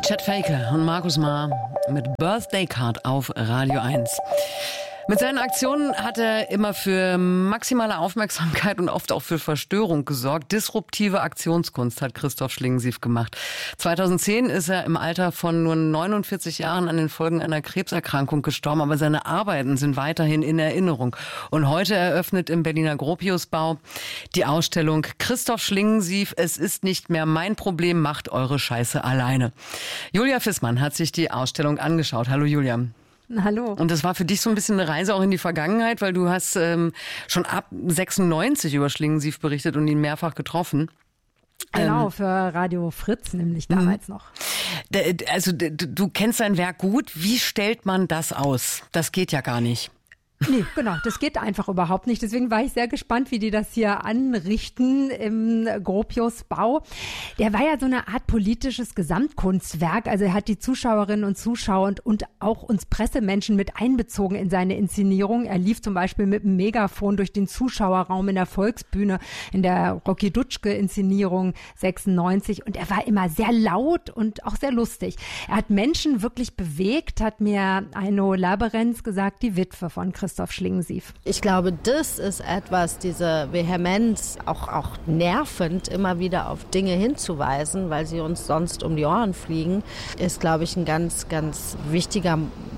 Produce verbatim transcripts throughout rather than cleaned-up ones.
Chet Faker und Markus Maar mit Birthday Card auf Radio eins. Mit seinen Aktionen hat er immer für maximale Aufmerksamkeit und oft auch für Verstörung gesorgt. Disruptive Aktionskunst hat Christoph Schlingensief gemacht. zweitausendzehn ist er im Alter von nur neunundvierzig Jahren an den Folgen einer Krebserkrankung gestorben, aber seine Arbeiten sind weiterhin in Erinnerung. Und heute eröffnet im Berliner Gropiusbau die Ausstellung Christoph Schlingensief, es ist nicht mehr mein Problem, macht eure Scheiße alleine. Julia Fissmann hat sich die Ausstellung angeschaut. Hallo Julia. Hallo. Und das war für dich so ein bisschen eine Reise auch in die Vergangenheit, weil du hast ähm, schon ab sechsundneunzig über Schlingensief berichtet und ihn mehrfach getroffen. Genau, ähm, für Radio Fritz nämlich damals noch. Also du kennst sein Werk gut. Wie stellt man das aus? Das geht ja gar nicht. Nee, genau, das geht einfach überhaupt nicht. Deswegen war ich sehr gespannt, wie die das hier anrichten im Gropiusbau. Der war ja so eine Art politisches Gesamtkunstwerk. Also er hat die Zuschauerinnen und Zuschauer und, und auch uns Pressemenschen mit einbezogen in seine Inszenierung. Er lief zum Beispiel mit einem Megafon durch den Zuschauerraum in der Volksbühne, in der Rocky Dutschke-Inszenierung sechsundneunzig. Und er war immer sehr laut und auch sehr lustig. Er hat Menschen wirklich bewegt, hat mir Aino Laberenz gesagt, die Witwe von Christoph Christoph Schlingensief. Ich glaube, das ist etwas, diese Vehemenz, auch, auch nervend, immer wieder auf Dinge hinzuweisen, weil sie uns sonst um die Ohren fliegen, ist, glaube ich, ein ganz, ganz wichtiger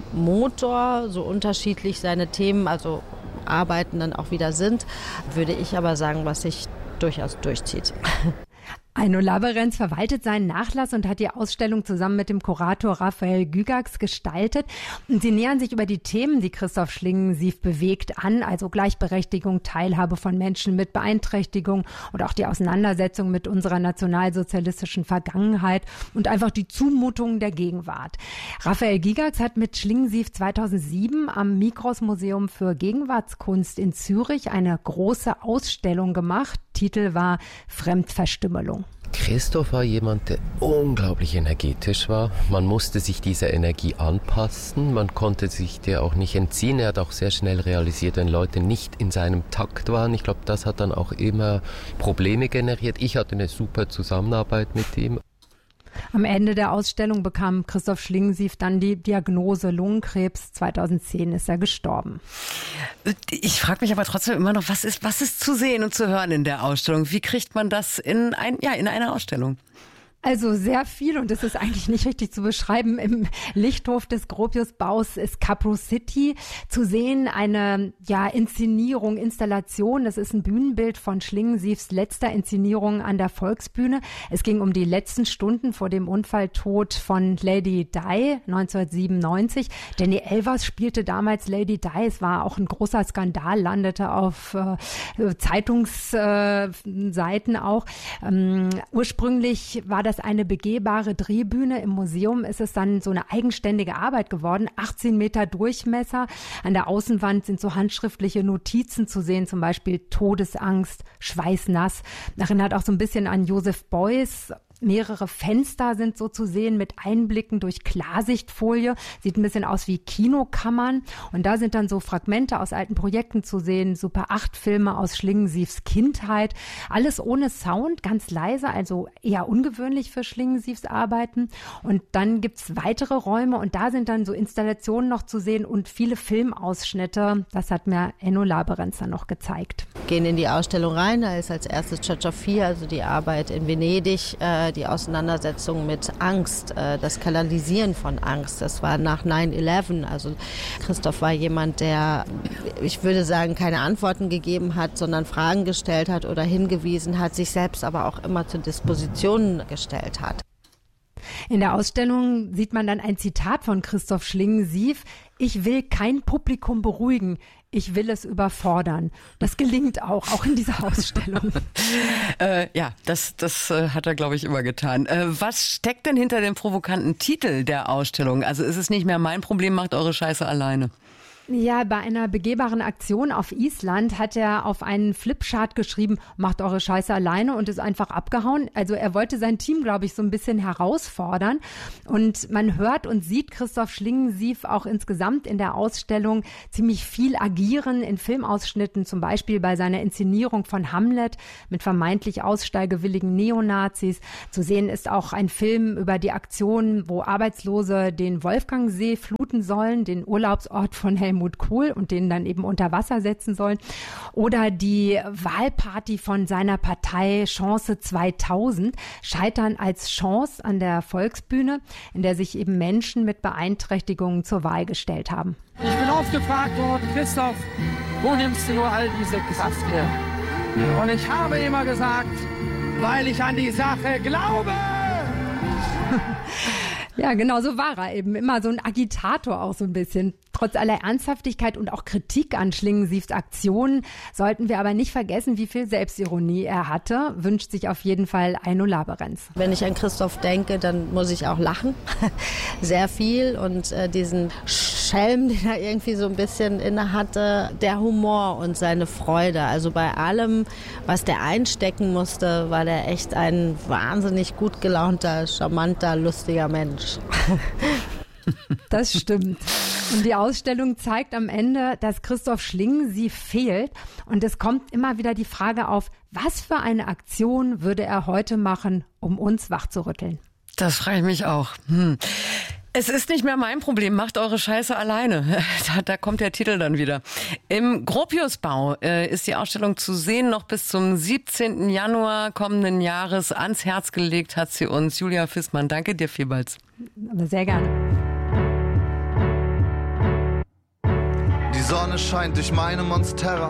Motor, so unterschiedlich seine Themen, also Arbeiten dann auch wieder sind, würde ich aber sagen, was sich durchaus durchzieht. Aino Laberenz verwaltet seinen Nachlass und hat die Ausstellung zusammen mit dem Kurator Raphael Gygax gestaltet. Und sie nähern sich über die Themen, die Christoph Schlingensief bewegt, an, also Gleichberechtigung, Teilhabe von Menschen mit Beeinträchtigung und auch die Auseinandersetzung mit unserer nationalsozialistischen Vergangenheit und einfach die Zumutungen der Gegenwart. Raphael Gygax hat mit Schlingensief zweitausendsieben am Mikros Museum für Gegenwartskunst in Zürich eine große Ausstellung gemacht. Titel war Fremdverstümmelung. Christoph war jemand, der unglaublich energetisch war. Man musste sich dieser Energie anpassen. Man konnte sich der auch nicht entziehen. Er hat auch sehr schnell realisiert, wenn Leute nicht in seinem Takt waren. Ich glaube, das hat dann auch immer Probleme generiert. Ich hatte eine super Zusammenarbeit mit ihm. Am Ende der Ausstellung bekam Christoph Schlingensief dann die Diagnose Lungenkrebs. zweitausendzehn ist er gestorben. Ich frage mich aber trotzdem immer noch, was ist, was ist zu sehen und zu hören in der Ausstellung? Wie kriegt man das in ein, ja, in eine Ausstellung? Also sehr viel und das ist eigentlich nicht richtig zu beschreiben. Im Lichthof des Gropiusbaus ist Capro City zu sehen, eine ja Inszenierung, Installation. Das ist ein Bühnenbild von Schlingensiefs letzter Inszenierung an der Volksbühne. Es ging um die letzten Stunden vor dem Unfalltod von Lady Di neunzehnhundertsiebenundneunzig. Danny Elvers spielte damals Lady Di. Es war auch ein großer Skandal, landete auf äh, Zeitungsseiten äh, auch. Ähm, ursprünglich war das Das eine begehbare Drehbühne. Im Museum ist es dann so eine eigenständige Arbeit geworden. achtzehn Meter Durchmesser. An der Außenwand sind so handschriftliche Notizen zu sehen, zum Beispiel Todesangst, schweißnass. Erinnert auch so ein bisschen an Joseph Beuys. Mehrere Fenster sind so zu sehen mit Einblicken durch Klarsichtfolie. Sieht ein bisschen aus wie Kinokammern. Und da sind dann so Fragmente aus alten Projekten zu sehen. Super acht Filme aus Schlingensiefs Kindheit. Alles ohne Sound, ganz leise, also eher ungewöhnlich für Schlingensiefs Arbeiten. Und dann gibt's weitere Räume und da sind dann so Installationen noch zu sehen und viele Filmausschnitte. Das hat mir Aino Laberenz dann noch gezeigt. Gehen in die Ausstellung rein. Da ist als erstes Ciocioffi, also die Arbeit in Venedig, äh, die Auseinandersetzung mit Angst, äh, das Kanalisieren von Angst. Das war nach neun elf. Also Christoph war jemand, der, ich würde sagen, keine Antworten gegeben hat, sondern Fragen gestellt hat oder hingewiesen hat, sich selbst aber auch immer zur Disposition gestellt hat. In der Ausstellung sieht man dann ein Zitat von Christoph Schlingensief. Ich will kein Publikum beruhigen. Ich will es überfordern. Das gelingt auch, auch in dieser Ausstellung. äh, ja, das, das äh, hat er, glaube ich, immer getan. Äh, was steckt denn hinter dem provokanten Titel der Ausstellung? Also ist es nicht mehr mein Problem, macht eure Scheiße alleine? Ja, bei einer begehbaren Aktion auf Island hat er auf einen Flipchart geschrieben, macht eure Scheiße alleine und ist einfach abgehauen. Also er wollte sein Team, glaube ich, so ein bisschen herausfordern. Und man hört und sieht Christoph Schlingensief auch insgesamt in der Ausstellung ziemlich viel agieren in Filmausschnitten, zum Beispiel bei seiner Inszenierung von Hamlet mit vermeintlich aussteigewilligen Neonazis. Zu sehen ist auch ein Film über die Aktion, wo Arbeitslose den Wolfgangsee fluten sollen, den Urlaubsort von Helmut Kohl, und den dann eben unter Wasser setzen sollen. Oder die Wahlparty von seiner Partei Chance zweitausend, Scheitern als Chance an der Volksbühne, in der sich eben Menschen mit Beeinträchtigungen zur Wahl gestellt haben. Ich bin oft gefragt worden, Christoph, wo nimmst du nur all diese Kraft her? Und ich habe immer gesagt, weil ich an die Sache glaube. Ja, genau, so war er eben. Immer so ein Agitator auch so ein bisschen. Trotz aller Ernsthaftigkeit und auch Kritik an Schlingensiefs Aktionen sollten wir aber nicht vergessen, wie viel Selbstironie er hatte. Wünscht sich auf jeden Fall Eino Laberenz. Wenn ich an Christoph denke, dann muss ich auch lachen. Sehr viel. Und äh, diesen Schelm, den er irgendwie so ein bisschen inne hatte, der Humor und seine Freude. Also bei allem, was der einstecken musste, war der echt ein wahnsinnig gut gelaunter, charmanter, lustiger Mensch. Das stimmt. Und die Ausstellung zeigt am Ende, dass Christoph Schlingensief fehlt. Und es kommt immer wieder die Frage auf, was für eine Aktion würde er heute machen, um uns wachzurütteln? Das frage ich mich auch. Hm. Es ist nicht mehr mein Problem, macht eure Scheiße alleine. Da, da kommt der Titel dann wieder. Im Gropiusbau äh, ist die Ausstellung zu sehen, noch bis zum siebzehnten Januar kommenden Jahres. Ans Herz gelegt hat sie uns Julia Fissmann. Danke dir vielmals. Aber sehr gerne. Die Sonne scheint durch meine Monstera.